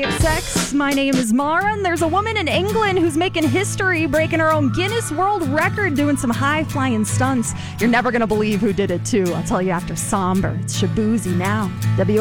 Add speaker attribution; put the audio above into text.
Speaker 1: Sex. My name is Mara, and there's a woman in England who's making history, breaking her own Guinness World Record, doing some high-flying stunts. You're never going to believe who did it, too. I'll tell you after Somber. It's Shabuzi now.